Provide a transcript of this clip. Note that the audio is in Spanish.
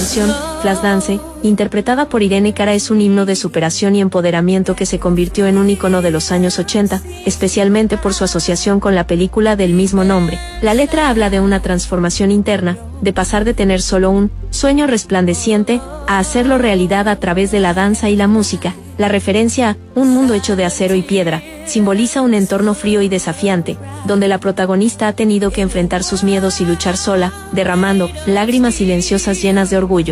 canción, Flashdance, interpretada por Irene Cara, es un himno de superación y empoderamiento que se convirtió en un icono de los años 80, especialmente por su asociación con la película del mismo nombre. La letra habla de una transformación interna, de pasar de tener solo un sueño resplandeciente, a hacerlo realidad a través de la danza y la música. La referencia a un mundo hecho de acero y piedra simboliza un entorno frío y desafiante, donde la protagonista ha tenido que enfrentar sus miedos y luchar sola, derramando lágrimas silenciosas llenas de orgullo.